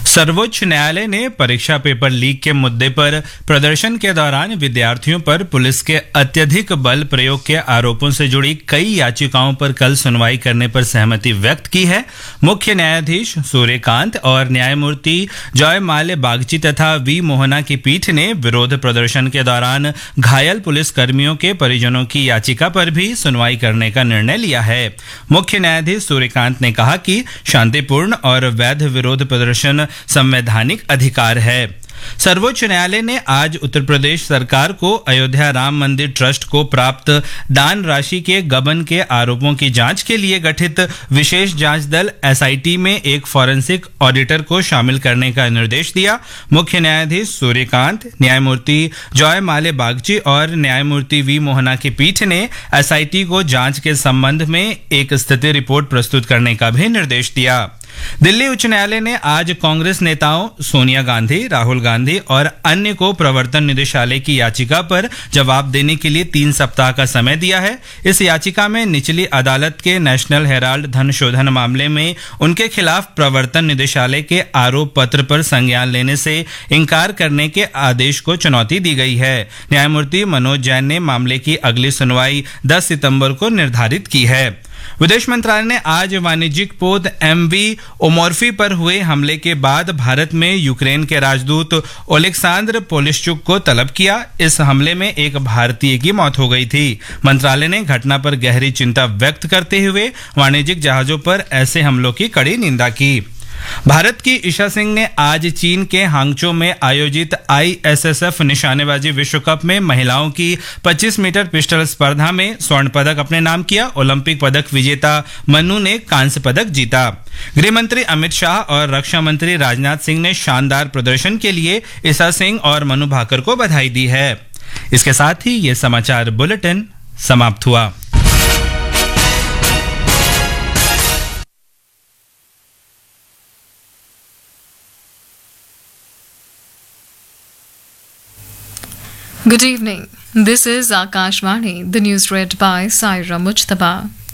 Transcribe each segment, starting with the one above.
सर्वोच्च न्यायालय ने परीक्षा पेपर लीक के मुद्दे पर प्रदर्शन के दौरान विद्यार्थियों पर पुलिस के अत्यधिक बल प्रयोग के आरोपों से जुड़ी कई याचिकाओं पर कल सुनवाई करने पर सहमति व्यक्त की है। मुख्य न्यायाधीश सूर्यकांत और न्यायमूर्ति जॉय माल्य बागची तथा वी मोहना की पीठ ने विरोध प्रदर्शन के दौरान घायल पुलिस कर्मियों के परिजनों की याचिका पर भी सुनवाई करने का निर्णय लिया है। मुख्य न्यायाधीश सूर्यकांत ने कहा कि शांतिपूर्ण और वैध विरोध प्रदर्शन संवैधानिक अधिकार है। सर्वोच्च न्यायालय ने आज उत्तर प्रदेश सरकार को अयोध्या राम मंदिर ट्रस्ट को प्राप्त दान राशि के गबन के आरोपों की जांच के लिए गठित विशेष जांच दल एसआईटी में एक फॉरेंसिक ऑडिटर को शामिल करने का निर्देश दिया। मुख्य न्यायाधीश सूर्यकांत, न्यायमूर्ति जॉय माल्य बागची और न्यायमूर्ति वी मोहना की पीठ ने एसआईटी को जांच के संबंध में एक स्थिति रिपोर्ट प्रस्तुत करने का भी निर्देश दिया। दिल्ली उच्च न्यायालय ने आज कांग्रेस नेताओं सोनिया गांधी, राहुल गांधी और अन्य को प्रवर्तन निदेशालय की याचिका पर जवाब देने के लिए 3 सप्ताह का समय दिया है। इस याचिका में निचली अदालत के नेशनल हेराल्ड धन शोधन मामले में उनके खिलाफ प्रवर्तन निदेशालय के आरोप पत्र पर संज्ञान लेने से इनकार करने के आदेश को चुनौती दी गई है। न्यायमूर्ति मनोज जैन ने मामले की अगली सुनवाई 10 सितंबर को निर्धारित की है। विदेश मंत्रालय ने आज वाणिज्यिक पोत एमवी ओमोर्फी पर हुए हमले के बाद भारत में यूक्रेन के राजदूत ओलेक्सांद्र पोलिश्चुक को तलब किया। इस हमले में एक भारतीय की मौत हो गई थी। मंत्रालय ने घटना पर गहरी चिंता व्यक्त करते हुए वाणिज्यिक जहाजों पर ऐसे हमलों की कड़ी निंदा की। भारत की ईशा सिंह ने आज चीन के हांगचो में आयोजित आईएसएसएफ निशानेबाजी विश्व कप में महिलाओं की 25 मीटर पिस्टल स्पर्धा में स्वर्ण पदक अपने नाम किया। ओलंपिक पदक विजेता मनु ने कांस्य पदक जीता। गृह मंत्री अमित शाह और रक्षा मंत्री राजनाथ सिंह ने शानदार प्रदर्शन के लिए ईशा सिंह और मनु भाकर को बधाई दी है। इसके साथ ही ये समाचार बुलेटिन समाप्त हुआ। Good evening. This is Akashvani. The news read by Saira Mujtaba.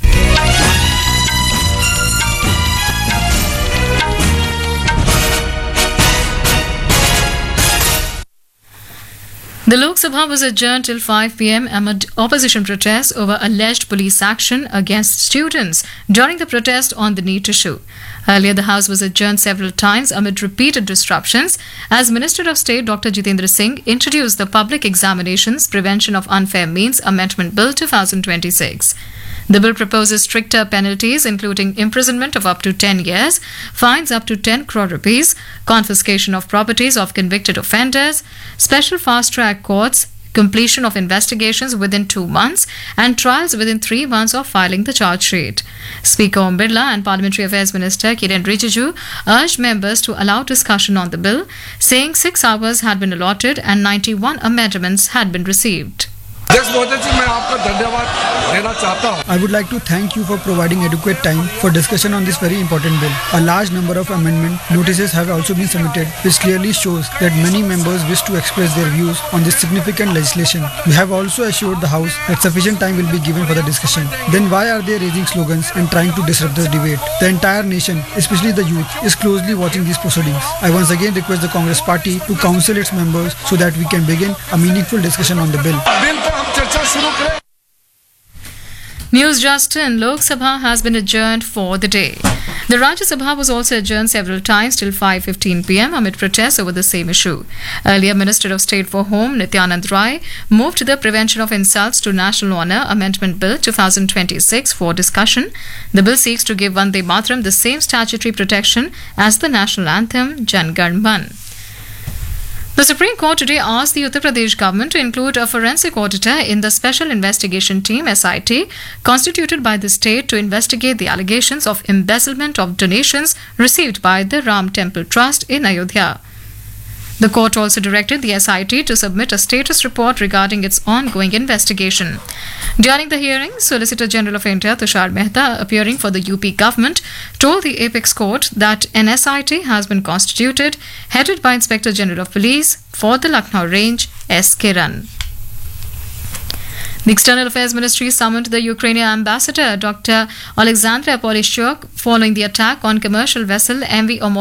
The Lok Sabha was adjourned till 5 p.m. amid opposition protests over alleged police action against students during the protest on the NEET issue. Earlier, the House was adjourned several times amid repeated disruptions as Minister of State Dr. Jitendra Singh introduced the Public Examinations Prevention of Unfair Means Amendment Bill 2026. The bill proposes stricter penalties, including imprisonment of up to 10 years, fines up to 10 crore rupees, confiscation of properties of convicted offenders, special fast-track courts, completion of investigations within 2 months, and trials within 3 months of filing the charge sheet. Speaker Om Birla and Parliamentary Affairs Minister Kiren Rijiju urged members to allow discussion on the bill, saying 6 hours had been allotted and 91 amendments had been received. I would like to thank you for providing adequate time for discussion on this very important bill. A large number of amendment notices have also been submitted, which clearly shows that many members wish to express their views on this significant legislation. We have also assured the House that sufficient time will be given for the discussion. Then why are they raising slogans and trying to disrupt the debate? The entire nation, especially the youth, is closely watching these proceedings. I once again request the Congress Party to counsel its members so that we can begin a meaningful discussion on the bill. News just in, Lok Sabha has been adjourned for the day. The Rajya Sabha was also adjourned several times till 5:15 p.m. amid protests over the same issue. Earlier, Minister of State for Home Nityanand Rai moved the Prevention of Insults to National Honour Amendment Bill 2026 for discussion. The bill seeks to give Vande Mataram the same statutory protection as the national anthem Jan Gan Man. The Supreme Court today asked the Uttar Pradesh government to include a forensic auditor in the Special Investigation Team (SIT) constituted by the state to investigate the allegations of embezzlement of donations received by the Ram Temple Trust in Ayodhya. The court also directed the SIT to submit a status report regarding its ongoing investigation. During the hearing, Solicitor General of India Tushar Mehta, appearing for the UP government, told the Apex Court that an SIT has been constituted, headed by Inspector General of Police for the Lucknow range, S. Kiran. The External Affairs Ministry summoned the Ukrainian ambassador, Dr. Alexandra Polishchuk, following the attack on commercial vessel MV